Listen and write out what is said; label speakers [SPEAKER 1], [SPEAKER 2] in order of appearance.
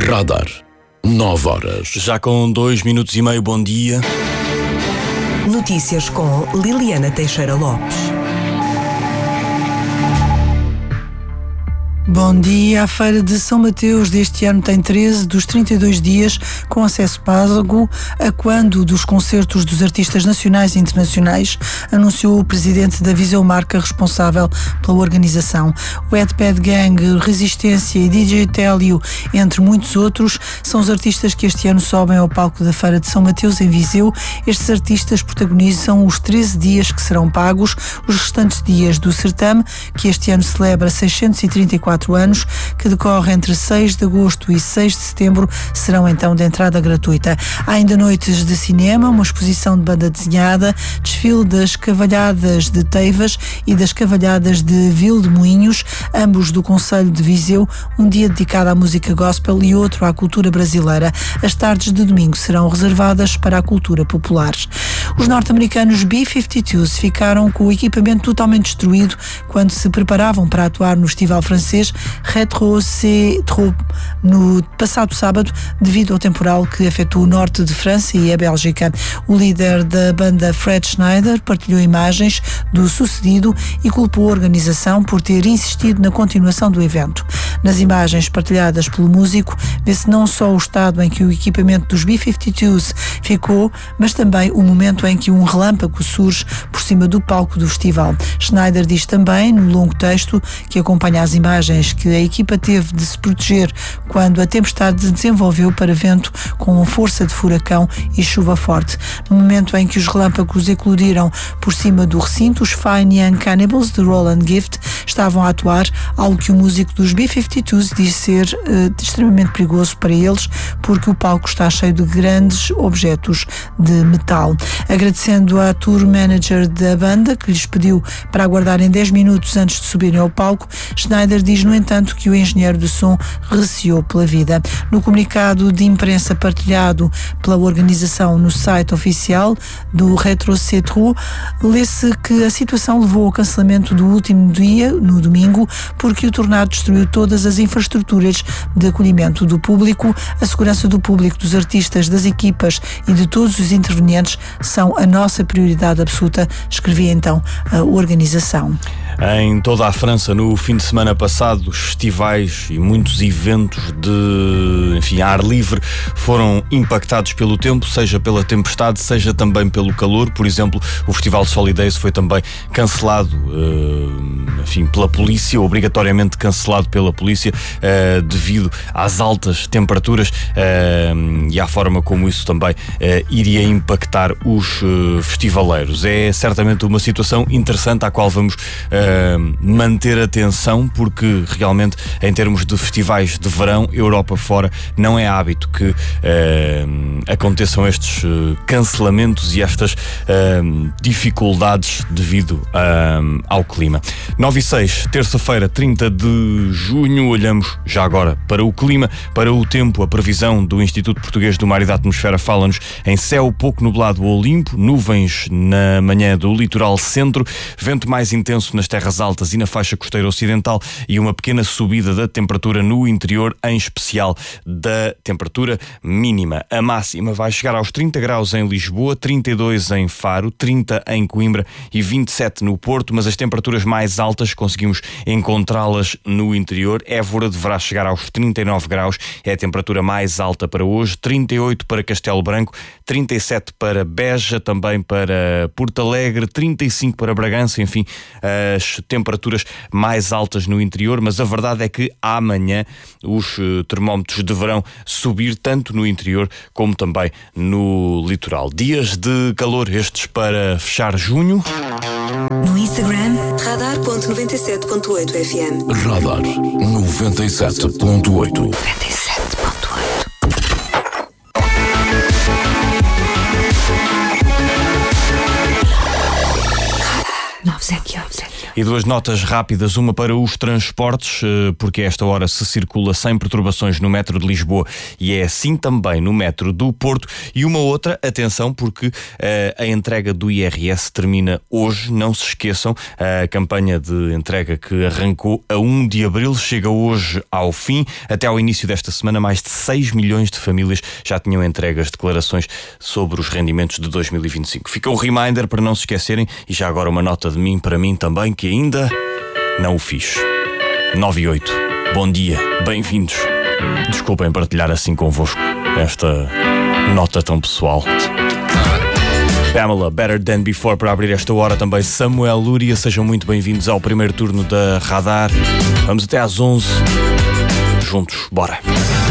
[SPEAKER 1] Radar. 9 horas.
[SPEAKER 2] Já com 2 minutos e meio, bom dia.
[SPEAKER 3] Notícias com Liliana Teixeira Lopes.
[SPEAKER 4] Bom dia. A Feira de São Mateus deste ano tem 13 dos 32 dias com acesso pago, a quando dos concertos dos artistas nacionais e internacionais, anunciou o presidente da Viseu Marca, responsável pela organização. O Headpad Gang, Resistência e DJ Télio, entre muitos outros, são os artistas que este ano sobem ao palco da Feira de São Mateus em Viseu. Estes artistas protagonizam os 13 dias que serão pagos. Os restantes dias do certame, que este ano celebra 634 anos, que decorre entre 6 de agosto e 6 de setembro, serão então de entrada gratuita. Há ainda noites de cinema, uma exposição de banda desenhada, desfile das Cavalhadas de Teivas e das Cavalhadas de Vildemoinhos, ambos do concelho de Viseu, um dia dedicado à música gospel e outro à cultura brasileira. As tardes de domingo serão reservadas para a cultura popular. Os norte-americanos B-52s ficaram com o equipamento totalmente destruído quando se preparavam para atuar no festival francês Retro C-Trop no passado sábado, devido ao temporal que afetou o norte de França e a Bélgica. O líder da banda, Fred Schneider, partilhou imagens do sucedido e culpou a organização por ter insistido na continuação do evento. Nas imagens partilhadas pelo músico, vê-se não só o estado em que o equipamento dos B-52s ficou, mas também o momento em que um relâmpago surge por cima do palco do festival. Schneider diz também, no longo texto que acompanha as imagens, que a equipa teve de se proteger quando a tempestade se desenvolveu para vento com força de furacão e chuva forte. No momento em que os relâmpagos eclodiram por cima do recinto, os Fine Young Cannibals de Roland Gift estavam a atuar, algo que o músico dos B-52s diz ser extremamente perigoso para eles, porque o palco está cheio de grandes objetos de metal. Agradecendo à tour manager da banda, que lhes pediu para aguardarem 10 minutos antes de subirem ao palco, Schneider diz, no entanto, que o engenheiro do som receou pela vida. No comunicado de imprensa partilhado pela organização no site oficial do Retro C-Trop, lê-se que a situação levou ao cancelamento do último dia, no domingo, porque o tornado destruiu todas as infraestruturas de acolhimento do público. A segurança do público, dos artistas, das equipas e de todos os intervenientes são a nossa prioridade absoluta, escrevia então a organização.
[SPEAKER 2] Em toda a França, no fim de semana passado, os festivais e muitos eventos de ar livre foram impactados pelo tempo, seja pela tempestade, seja também pelo calor. Por exemplo, o Festival Solidays foi também cancelado pela polícia, obrigatoriamente cancelado pela polícia, devido às altas temperaturas e à forma como isso também iria impactar os festivaleiros. É certamente uma situação interessante à qual vamos manter atenção, porque realmente, em termos de festivais de verão, Europa fora, não é hábito que aconteçam estes cancelamentos e estas dificuldades devido ao clima. 9 e 6, terça-feira, 30 de junho, olhamos já agora para o clima, para o tempo. A previsão do Instituto Português do Mar e da Atmosfera fala-nos em céu pouco nublado ou limpo, nuvens na manhã do litoral centro, vento mais intenso nas terras altas e na faixa costeira ocidental e uma pequena subida da temperatura no interior, em especial da temperatura mínima. A máxima vai chegar aos 30 graus em Lisboa, 32 em Faro, 30 em Coimbra e 27 no Porto, mas as temperaturas mais altas conseguimos encontrá-las no interior. Évora deverá chegar aos 39 graus, é a temperatura mais alta para hoje, 38 para Castelo Branco, 37 para Beja, também para Porto Alegre, 35 para Bragança, enfim, as temperaturas mais altas no interior, mas a verdade é que amanhã os termómetros deverão subir tanto no interior como também no litoral. Dias de calor estes para fechar junho.
[SPEAKER 3] No Instagram, radar.97.8 FM.
[SPEAKER 1] Radar 97.8.
[SPEAKER 3] 97.8. Radar 978.
[SPEAKER 2] E duas notas rápidas, uma para os transportes, porque a esta hora se circula sem perturbações no metro de Lisboa e é assim também no metro do Porto. E uma outra, atenção, porque a entrega do IRS termina hoje, não se esqueçam, a campanha de entrega que arrancou a 1 de abril chega hoje ao fim. Até ao início desta semana, mais de 6 milhões de famílias já tinham entregue as declarações sobre os rendimentos de 2025. Fica o reminder para não se esquecerem, e já agora uma nota de mim para mim também, que ainda não o fiz. 9 e 8. Bom dia, bem-vindos. Desculpem partilhar assim convosco esta nota tão pessoal. Pamela, Better Than Before, para abrir esta hora também Samuel Lúria. Sejam muito bem-vindos ao primeiro turno da Radar. Vamos até às 11. Juntos, bora.